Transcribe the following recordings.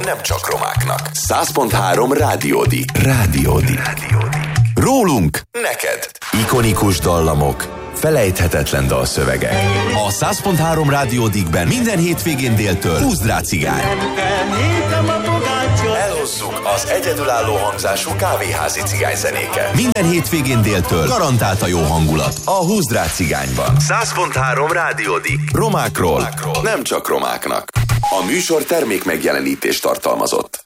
nem csak romáknak. 100.3 Rádiódi. Rólunk neked. Ikonikus dallamok, felejthetetlen dalszövegek. A 100.3 Rádiódikben minden hétvégén déltől Húzd rá cigány. Elhozzuk az egyedülálló hangzású kávéházi cigányzenéket. Minden hétvégén déltől garantált a jó hangulat a Húzd rá cigányban. 100.3 Rádiódik. Romákról, nem csak romáknak. A műsor termék megjelenítést tartalmazott.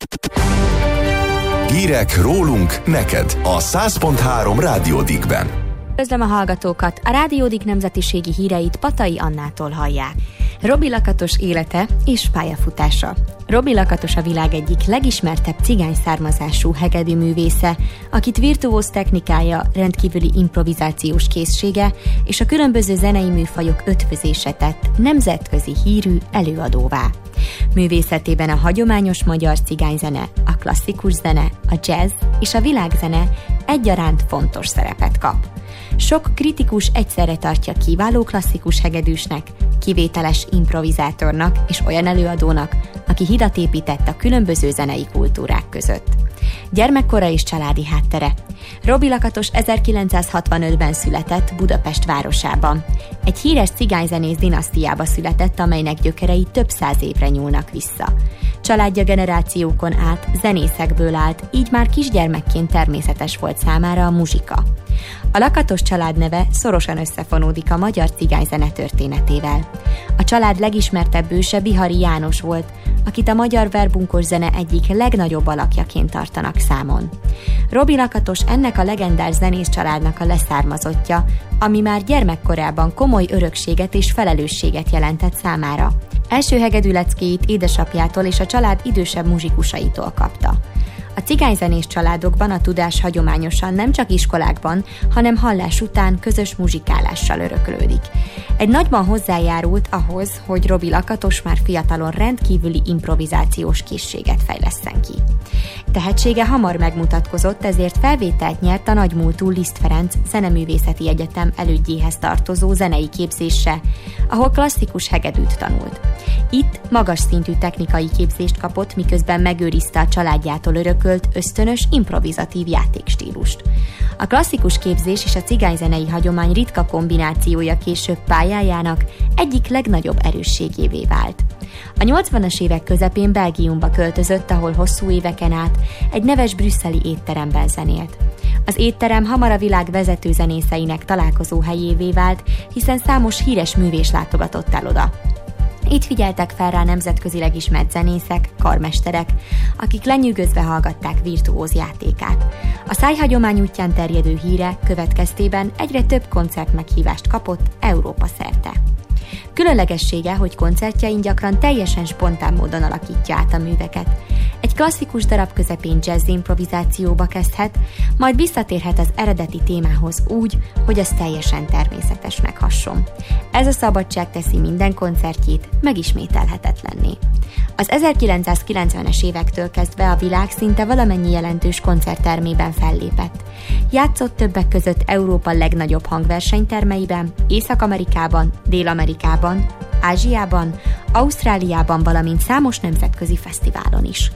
Hírek rólunk neked a 100.3 Rádiódikben. Közlöm a hallgatókat, a Rádiódik nemzetiségi híreit Patai Annától hallják. Robi Lakatos élete és pályafutása. Robi Lakatos a világ egyik legismertebb cigány származású hegedűművésze, akit virtuóz technikája, rendkívüli improvizációs készsége és a különböző zenei műfajok ötvözése tett nemzetközi hírű előadóvá. Művészetében a hagyományos magyar cigányzene, a klasszikus zene, a jazz és a világzene egyaránt fontos szerepet kap. Sok kritikus egyszerre tartja kiváló klasszikus hegedűsnek, kivételes improvizátornak és olyan előadónak, aki hidat épített a különböző zenei kultúrák között. Gyermekkora és családi háttere. Robi Lakatos 1965-ben született Budapest városában. Egy híres cigányzenész dinasztiába született, amelynek gyökerei több száz évre nyúlnak vissza. Családja generációkon át zenészekből állt, így már kisgyermekként természetes volt számára a muzsika. A Lakatos család neve szorosan összefonódik a magyar cigányzene történetével. A család legismertebb őse Bihari János volt, akit a magyar verbunkos zene egyik legnagyobb alakjaként tartanak számon. Robi Lakatos ennek a legendás zenész családnak a leszármazottja, ami már gyermekkorában komoly örökséget és felelősséget jelentett számára. Első hegedűleckéit édesapjától és a család idősebb muzsikusaitól kapta. A cigányzenés családokban a tudás hagyományosan nem csak iskolákban, hanem hallás után közös muzsikálással öröklődik. Egy nagyban hozzájárult ahhoz, hogy Robi Lakatos már fiatalon rendkívüli improvizációs készséget fejlesszen ki. Tehetsége hamar megmutatkozott, ezért felvételt nyert a nagymúltú Liszt Ferenc Zeneművészeti Egyetem elődjéhez tartozó zenei képzésre, ahol klasszikus hegedűt tanult. Itt magas szintű technikai képzést kapott, miközben megőrizte a családjától örökölt ösztönös, improvizatív játékstílust. A klasszikus képzés és a cigányzenei hagyomány ritka kombinációja később pályájának egyik legnagyobb erősségévé vált. A 80-as évek közepén Belgiumba költözött, ahol hosszú éveken át egy neves brüsszeli étteremben zenélt. Az étterem hamar a világ vezető zenészeinek találkozó helyévé vált, hiszen számos híres művés látogatott el oda. Itt figyeltek fel rá nemzetközileg ismert zenészek, karmesterek, akik lenyűgözve hallgatták virtuóz játékát. A szájhagyomány útján terjedő híre következtében egyre több koncertmeghívást kapott Európa szerte. Különlegessége, hogy koncertjein gyakran teljesen spontán módon alakítja át a műveket. Egy klasszikus darab közepén jazz improvizációba kezdhet, majd visszatérhet az eredeti témához úgy, hogy az teljesen természetesnek hasson. Ez a szabadság teszi minden koncertjét megismételhetetlenné. Az 1990-es évektől kezdve a világ szinte valamennyi jelentős koncerttermében fellépett. Játszott többek között Európa legnagyobb hangversenytermeiben, Észak-Amerikában, Dél-Amerikában, Ázsiában, Ausztráliában, valamint számos nemzetközi fesztiválon is.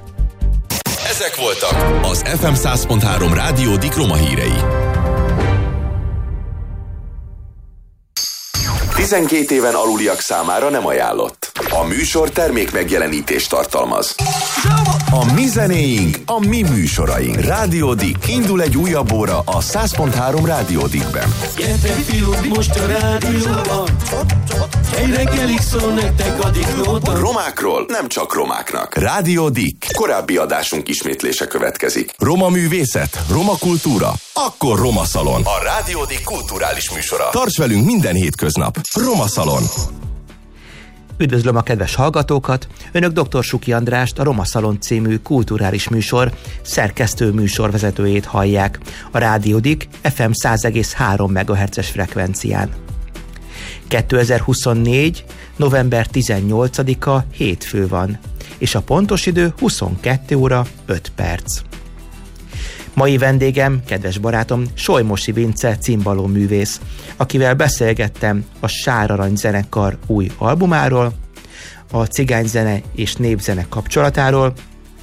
Ezek voltak az FM 100.3 Rádiódik roma hírei. 12 éven aluliak számára nem ajánlott. A műsor termék megjelenítést tartalmaz. A mi zenéink, a mi műsoraink. Rádiódik. Indul egy újabb óra a 100.3 Rádiódikben. Gyertek fiúk, most a rádióban. Egy reggelig szól nektek a diklóta. Romákról, nem csak romáknak. Rádiódik. Korábbi adásunk ismétlése következik. Roma művészet, roma kultúra, akkor Roma Szalon. A Rádiódik kulturális műsora. Tarts velünk minden hétköznap. Roma Szalon. Üdvözlöm a kedves hallgatókat! Önök dr. Suki Andrást, a Roma Szalon című kulturális műsor szerkesztő műsorvezetőjét hallják a Rádiódik FM 100,3 MHz-es frekvencián. 2024. november 18-a hétfő van, és a pontos idő 22 óra 5 perc. Mai vendégem, kedves barátom, Solymosi Vince cimbaló művész, akivel beszélgettem a Sárarany zenekar új albumáról, a cigányzene és népzene kapcsolatáról,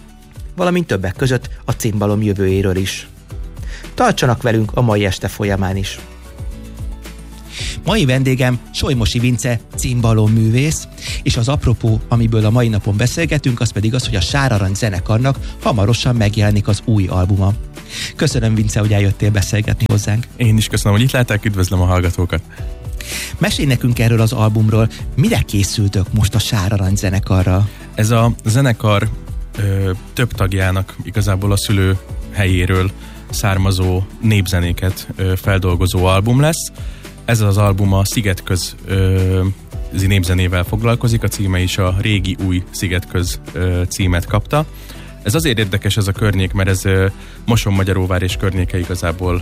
valamint többek között a cimbalom jövőjéről is. Tartsanak velünk a mai este folyamán is! Mai vendégem Solymosi Vince cimbalomművész, és az apropó, amiből a mai napon beszélgetünk, az pedig az, hogy a Sár Arany zenekarnak hamarosan megjelenik az új albuma. Köszönöm, Vince, hogy eljöttél beszélgetni hozzánk. Én is köszönöm, hogy itt lehetek, üdvözlöm a hallgatókat. Mesélj nekünk erről az albumról, mire készültök most a Sár Arany zenekarral? Ez a zenekar több tagjának igazából a szülő helyéről származó népzenéket feldolgozó album lesz. Ez az album a Szigetköz népzenével foglalkozik, a címe is a Régi Új Szigetköz címet kapta. Ez azért érdekes ez a környék, mert ez Mosonmagyaróvár és környéke igazából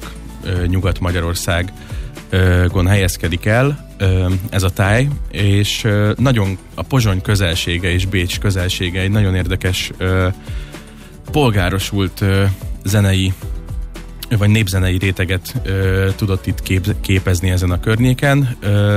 Észak-Nyugat-Magyarországon helyezkedik el ez a táj, és nagyon a Pozsony közelsége és Bécs közelsége egy nagyon érdekes polgárosult zenei vagy népzenei réteget tudott itt képezni ezen a környéken.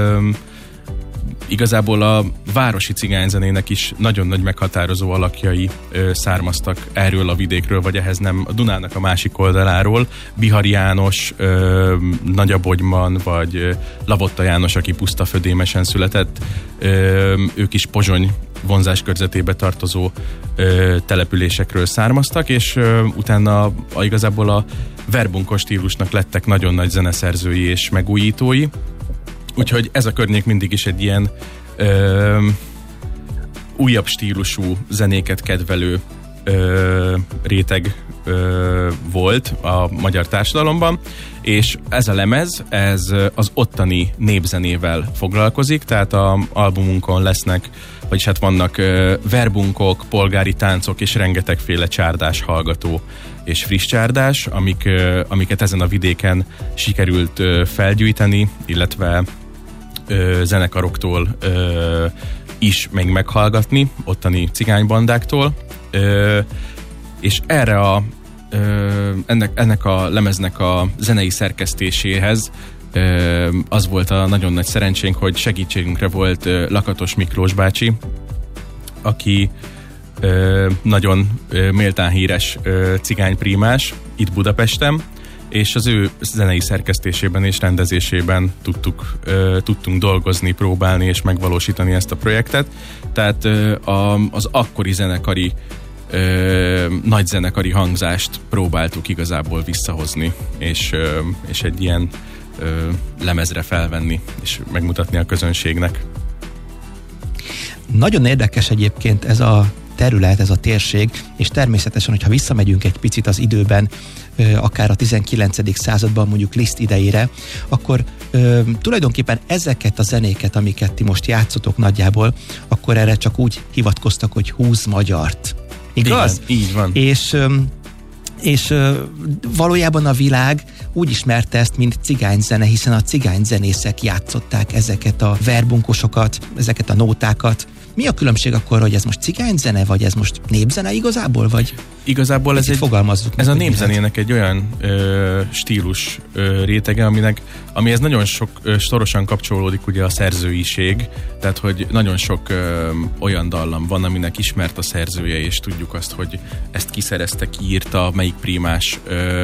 Igazából a városi cigányzenének is nagyon nagy meghatározó alakjai származtak erről a vidékről, vagy ehhez nem, a Dunának a másik oldaláról. Bihari János, Nagyabogyman, vagy Lavotta János, aki pusztafödémesen született, ők is Pozsony vonzás körzetébe tartozó településekről származtak, és utána igazából a verbunkos stílusnak lettek nagyon nagy zeneszerzői és megújítói. Úgyhogy ez a környék mindig is egy ilyen újabb stílusú zenéket kedvelő réteg volt a magyar társadalomban, és ez a lemez, ez az ottani népzenével foglalkozik, tehát az albumunkon lesznek, vagyis hát vannak verbunkok, polgári táncok és rengetegféle csárdás hallgató és friss csárdás, amiket ezen a vidéken sikerült felgyűjteni, illetve zenekaroktól is még meghallgatni, ottani cigánybandáktól, és erre ennek a lemeznek a zenei szerkesztéséhez az volt a nagyon nagy szerencsénk, hogy segítségünkre volt Lakatos Miklós bácsi, aki nagyon méltán híres cigányprímás itt Budapesten, és az ő zenei szerkesztésében és rendezésében tudtunk dolgozni, próbálni és megvalósítani ezt a projektet. Tehát az akkori zenekari nagy zenekari hangzást próbáltuk igazából visszahozni, és egy ilyen lemezre felvenni, és megmutatni a közönségnek. Nagyon érdekes egyébként ez a terület, ez a térség, és természetesen, hogyha visszamegyünk egy picit az időben, akár a 19. században, mondjuk Liszt idejére, akkor tulajdonképpen ezeket a zenéket, amiket ti most játszotok nagyjából, akkor erre csak úgy hivatkoztak, hogy 20 magyart. Igaz? Igen, így van. És valójában a világ úgy ismerte ezt, mint cigányzene, hiszen a cigányzenészek játszották ezeket a verbunkosokat, ezeket a nótákat. Mi a különbség akkor, hogy ez most cigányzene, vagy ez most népzene igazából, vagy? Igazából ez a népzenének egy olyan stílus rétege, amihez nagyon sorosan kapcsolódik ugye a szerzőiség, tehát hogy nagyon sok olyan dallam van, aminek ismert a szerzője, és tudjuk azt, hogy ezt kiszerezte, kiírta, melyik prímás,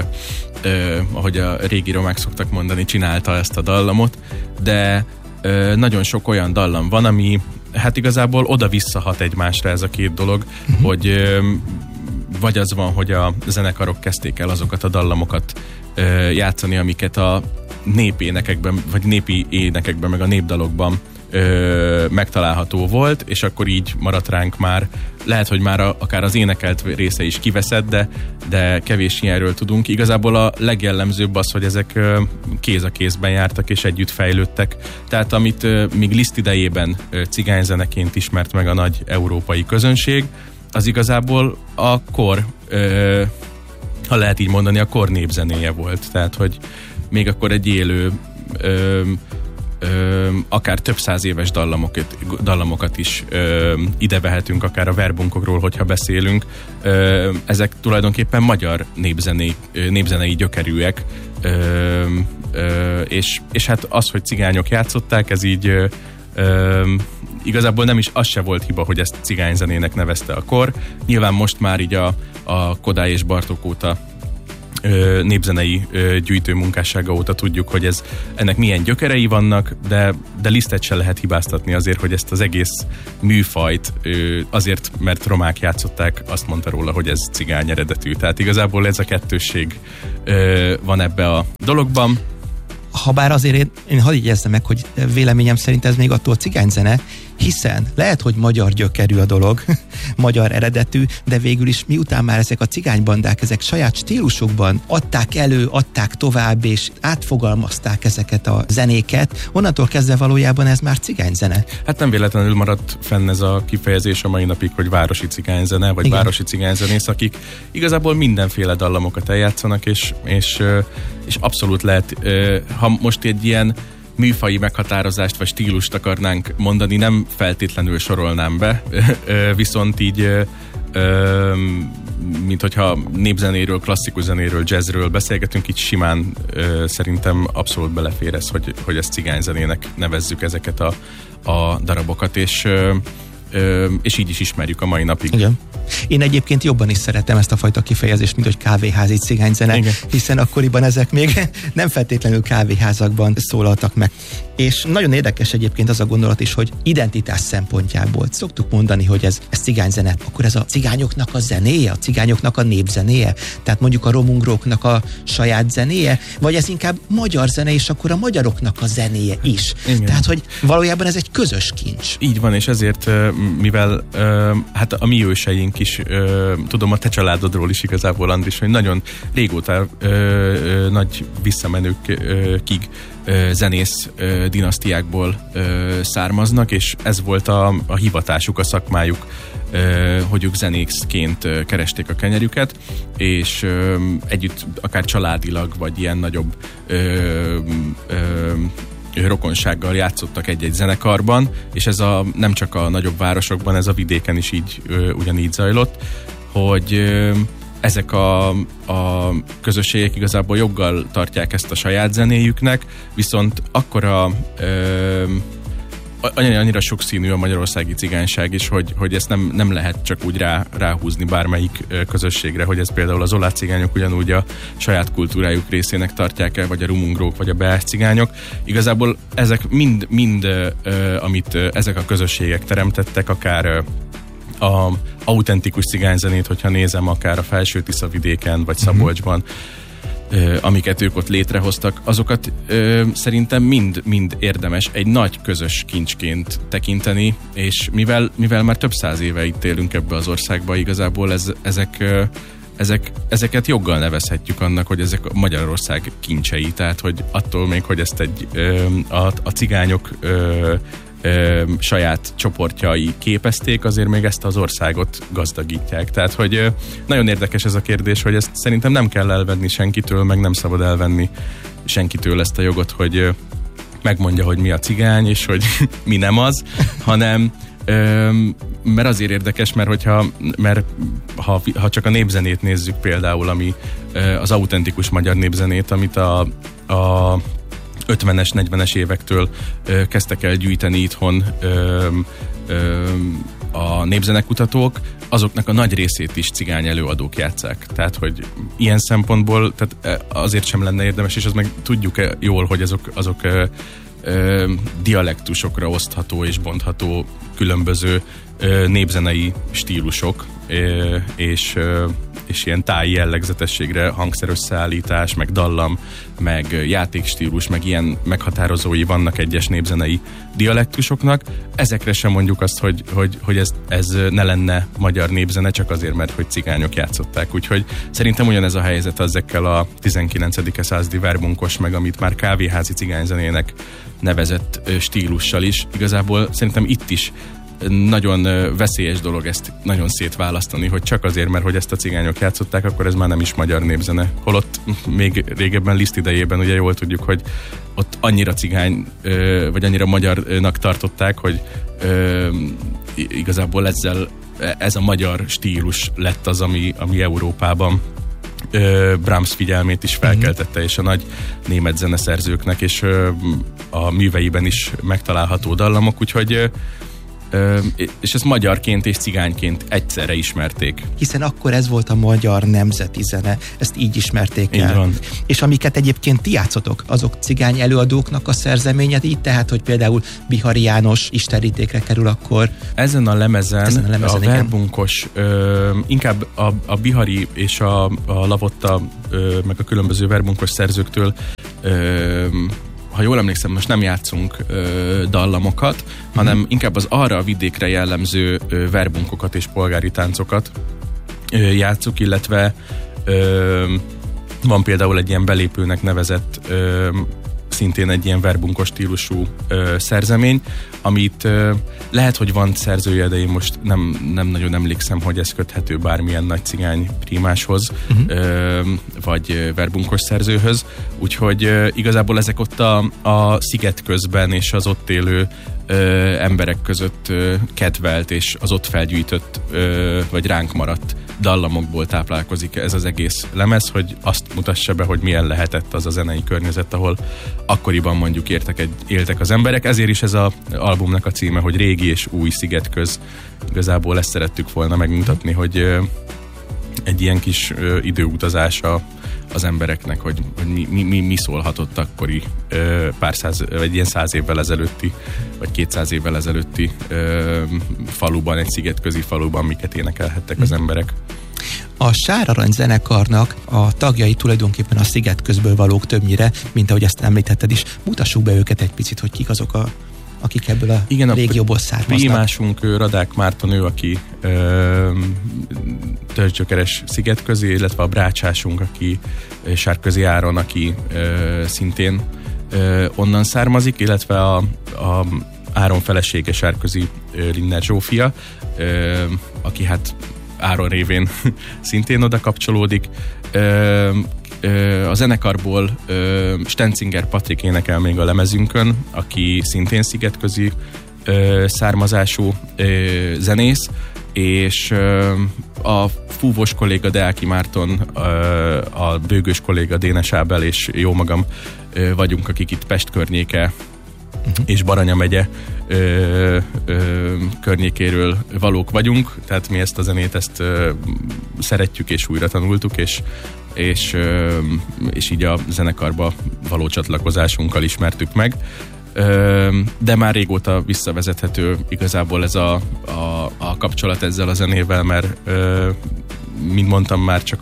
ahogy a régi romák szoktak mondani, csinálta ezt a dallamot, de nagyon sok olyan dallam van, ami hát igazából oda-vissza hat egymásra ez a két dolog, hogy vagy az van, hogy a zenekarok kezdték el azokat a dallamokat játszani, amiket a népénekekben, vagy népi énekekben, meg a népdalokban megtalálható volt, és akkor így maradt ránk már, lehet, hogy már akár az énekelt része is kiveszett, de kevés ilyenről tudunk. Igazából a legjellemzőbb az, hogy ezek kéz a kézben jártak és együtt fejlődtek. Tehát amit még Liszt idejében cigányzeneként ismert meg a nagy európai közönség, az igazából a kor, ha lehet így mondani, a kor népzenéje volt. Tehát, hogy még akkor egy élő akár több száz éves dallamokat is ide vehetünk, akár a verbunkokról, hogyha beszélünk. Ezek tulajdonképpen magyar népzenei gyökerűek, és hát az, hogy cigányok játszották, ez így igazából nem is, az se volt hiba, hogy ezt cigányzenének nevezte a kor. Nyilván most már így a Kodály és Bartók óta népzenei gyűjtő munkássága óta tudjuk, hogy ennek milyen gyökerei vannak, de Lisztet se lehet hibáztatni azért, hogy ezt az egész műfajt azért, mert romák játszották, azt mondta róla, hogy ez cigány eredetű. Tehát igazából ez a kettősség van ebbe a dologban. Habár azért én hadd jegyezzem meg, hogy véleményem szerint ez még attól cigányzene, hiszen lehet, hogy magyar gyökerű a dolog, magyar eredetű, de végül is miután már ezek a cigánybandák, ezek saját stílusukban adták elő, adták tovább, és átfogalmazták ezeket a zenéket, onnantól kezdve valójában ez már cigányzene. Hát nem véletlenül maradt fenn ez a kifejezés a mai napig, hogy városi cigányzene, vagy igen, városi cigányzenész, akik igazából mindenféle dallamokat eljátszanak, és abszolút lehet, ha most egy ilyen műfaji meghatározást vagy stílust akarnánk mondani, nem feltétlenül sorolnám be, viszont így mint hogyha népzenéről, klasszikus zenéről, jazzről beszélgetünk, így simán szerintem abszolút belefér ez, hogy ezt cigányzenének nevezzük ezeket a darabokat, és így is ismerjük a mai napig. Igen. Én egyébként jobban is szeretem ezt a fajta kifejezést, mint hogy kávéházi cigányzene, igen, hiszen akkoriban ezek még nem feltétlenül kávéházakban szólaltak meg. És nagyon érdekes egyébként az a gondolat is, hogy identitás szempontjából szoktuk mondani, hogy ez cigányzene, akkor ez a cigányoknak a zenéje, a cigányoknak a népzenéje, tehát mondjuk a romungróknak a saját zenéje, vagy ez inkább magyar zene, és akkor a magyaroknak a zenéje is. Igen. Tehát, hogy valójában ez egy közös kincs. Így van, és ezért, mivel hát a mi őseink is, tudom a te családodról is igazából, Andris, hogy nagyon régóta nagy visszamenőkig zenész dinasztiákból származnak, és ez volt a hivatásuk, a szakmájuk, hogy ők zenészként keresték a kenyerüket, és együtt akár családilag, vagy ilyen nagyobb rokonsággal játszottak egy-egy zenekarban, és ez nem csak a nagyobb városokban, ez a vidéken is így ugyanígy zajlott, hogy ezek a közösségek igazából joggal tartják ezt a saját zenéjüknek, viszont akkora annyira sokszínű a magyarországi cigányság is, hogy ezt nem lehet csak úgy ráhúzni bármelyik közösségre, hogy ez például az oláh cigányok ugyanúgy a saját kultúrájuk részének tartják el, vagy a rumungrók, vagy a beás cigányok. Igazából ezek mind amit ezek a közösségek teremtettek, akár a autentikus cigányzenét, hogyha nézem, akár a Felső-Tisza vidéken, vagy Szabolcsban, amiket ők ott létrehoztak, azokat szerintem mind érdemes egy nagy közös kincsként tekinteni, és mivel már több száz éve itt élünk ebbe az országba, igazából ezeket joggal nevezhetjük annak, hogy ezek Magyarország kincsei, tehát hogy attól még, hogy ezt a cigányok saját csoportjai képezték, azért még ezt az országot gazdagítják. Tehát, hogy nagyon érdekes ez a kérdés, hogy ezt szerintem nem kell elvenni senkitől, meg nem szabad elvenni senkitől ezt a jogot, hogy megmondja, hogy mi a cigány, és hogy mi nem az, hanem mert azért érdekes, mert ha csak a népzenét nézzük például, ami az autentikus magyar népzenét, amit a 50-es, 40-es évektől kezdtek el gyűjteni itthon a népzenekutatók, azoknak a nagy részét is cigány előadók játsszák. Tehát, hogy ilyen szempontból tehát azért sem lenne érdemes, és azt meg tudjuk jól, hogy azok dialektusokra osztható és bontható különböző népzenei stílusok, és ilyen táji jellegzetességre hangszerösszeállítás, meg dallam, meg játékstílus, meg ilyen meghatározói vannak egyes népzenei dialektusoknak. Ezekre sem mondjuk azt, hogy ez ne lenne magyar népzene, csak azért, mert hogy cigányok játszották. Úgyhogy szerintem ugyanez a helyzet ezekkel a 19. századi verbunkos, meg amit már kávéházi cigányzenének nevezett stílussal is. Igazából szerintem itt is nagyon veszélyes dolog ezt nagyon szétválasztani, hogy csak azért, mert hogy ezt a cigányok játszották, akkor ez már nem is magyar népzene. Holott még régebben Liszt idejében ugye jól tudjuk, hogy ott annyira cigány, vagy annyira magyarnak tartották, hogy igazából ez a magyar stílus lett az, ami Európában Brahms figyelmét is felkeltette, és a nagy német zeneszerzőknek, és a műveiben is megtalálható dallamok, úgyhogy és ezt magyarként és cigányként egyszerre ismerték. Hiszen akkor ez volt a magyar nemzeti zene, ezt így ismerték el. Így van. És amiket egyébként ti játszotok, azok cigány előadóknak a szerzeményed, így tehát, hogy például Bihari János is terítékre kerül akkor. Ezen a lemezen a verbunkos, inkább a Bihari és a Lavotta, meg a különböző verbunkos szerzőktől, ha jól emlékszem, most nem játszunk dallamokat, hanem inkább az arra a vidékre jellemző verbunkokat és polgári táncokat játszuk, illetve van például egy ilyen belépőnek nevezett szintén egy ilyen verbunkos stílusú szerzemény, amit lehet, hogy van szerzője, de én most nem nagyon emlékszem, hogy ez köthető bármilyen nagy cigány prímáshoz, vagy verbunkos szerzőhöz, úgyhogy igazából ezek ott a sziget közben és az ott élő emberek között kedvelt és az ott felgyűjtött vagy ránk maradt dallamokból táplálkozik ez az egész lemez, hogy azt mutassa be, hogy milyen lehetett az a zenei környezet, ahol akkoriban mondjuk éltek az emberek. Ezért is ez az albumnak a címe, hogy Régi és Új Szigetköz. Igazából ezt szerettük volna megmutatni, hogy egy ilyen kis időutazása az embereknek, hogy mi szólhatott akkori vagy ilyen 100 évvel ezelőtti, vagy 200 évvel ezelőtti faluban, egy szigetközi faluban, miket énekelhettek az emberek. A Sár Arany zenekarnak a tagjai tulajdonképpen a szigetközből valók többnyire, mint ahogy ezt említetted is. Mutassuk be őket egy picit, hogy kik azok akik ebből a régióból származnak. Prímásunk Radák Márton, ő, aki törzsgyökeres szigetközi, illetve a brácsásunk, aki Sárközi Áron, aki szintén onnan származik, illetve a Áron felesége Sárközi Lindner Zsófia, aki hát Áron révén szintén oda kapcsolódik. A zenekarból Stencinger Patrik énekel még a lemezünkön, aki szintén szigetközi származású zenész, és a fúvós kolléga Deáki Márton, a bőgős kolléga Dénes Ábel és jó magam vagyunk, akik itt Pest környéke és Baranya megye környékéről valók vagyunk, tehát mi ezt a zenét szeretjük és újra tanultuk, és így a zenekarba való csatlakozásunkkal ismertük meg. De már régóta visszavezethető igazából ez a kapcsolat ezzel a zenével, mert mint mondtam, már csak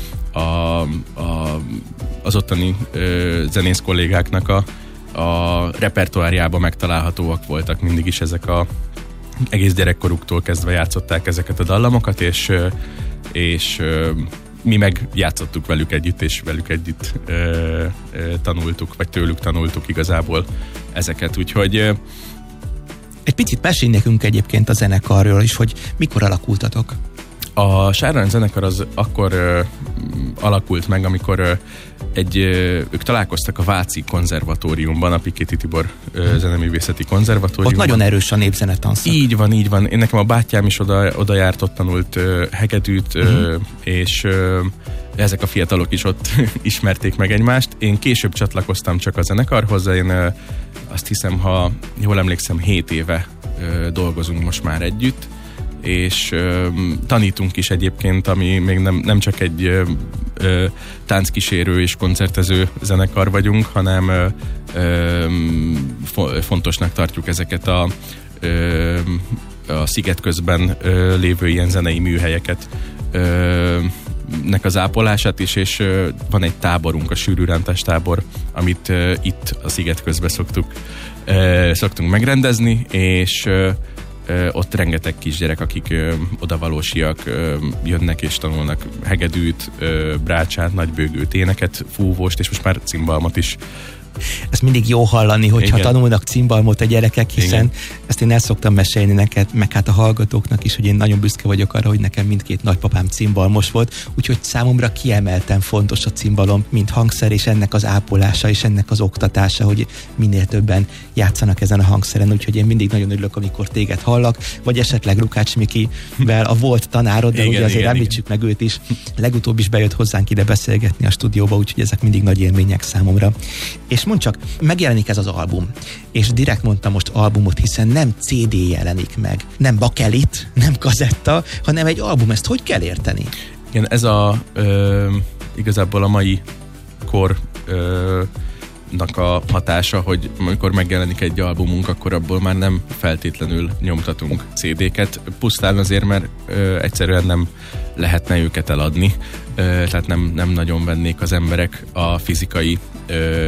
az ottani zenész kollégáknak a repertoárjában megtalálhatóak voltak mindig is ezek egész gyerekkoruktól kezdve játszották ezeket a dallamokat, és mi meg játszottuk velük együtt, és velük együtt tanultuk, vagy tőlük tanultuk igazából ezeket, úgyhogy... Egy picit mesélj nekünk egyébként a zenekarról is, hogy mikor alakultatok? A Sár Arany zenekar az akkor alakult meg, amikor ők találkoztak a Váci konzervatóriumban, a Pikéti Tibor zeneművészeti konzervatóriumban. Ott nagyon erős a népzenetanszak. Így van. Én nekem a bátyám is oda járt, ott tanult hegedűt, és ezek a fiatalok is ott ismerték meg egymást. Én később csatlakoztam csak a zenekarhoz, én azt hiszem, ha jól emlékszem, 7 éve dolgozunk most már együtt, és tanítunk is egyébként, ami még nem csak egy tánckísérő és koncertező zenekar vagyunk, hanem fontosnak tartjuk ezeket a sziget közben lévő ilyen zenei műhelyeket nek az ápolását is, és van egy táborunk, a Sűrűrántás tábor, amit itt a sziget közben szoktunk megrendezni, és ott rengeteg kisgyerek, akik odavalósiak, jönnek és tanulnak hegedűt, brácsát, nagybőgőt, éneket, fúvóst, és most már cimbalmot is. Ez mindig jó hallani, hogyha tanulnak cimbalmot a gyerekek, hiszen ezt én el szoktam mesélni neked, meg hát a hallgatóknak is, hogy én nagyon büszke vagyok arra, hogy nekem mindkét nagypapám cimbalmos volt, úgyhogy számomra kiemelten fontos a cimbalom, mint hangszer, és ennek az ápolása, és ennek az oktatása, hogy minél többen játszanak ezen a hangszeren, úgyhogy én mindig nagyon örülök, amikor téged hallak, vagy esetleg Lukács Mikivel, a volt tanárod, de ugye azért említsük meg őt is. Legutóbb is bejött hozzánk ide beszélgetni a stúdióba, úgyhogy ezek mindig nagy élmények számomra. És És mondd csak, megjelenik ez az album, és direkt mondtam most albumot, hiszen nem CD jelenik meg, nem bakelit, nem kazetta, hanem egy album, ezt hogy kell érteni? Igen, ez igazából a mai kor a hatása, hogy amikor megjelenik egy albumunk, akkor abból már nem feltétlenül nyomtatunk CD-ket, pusztán azért, mert egyszerűen nem lehetne őket eladni, tehát nem nagyon vennék az emberek a fizikai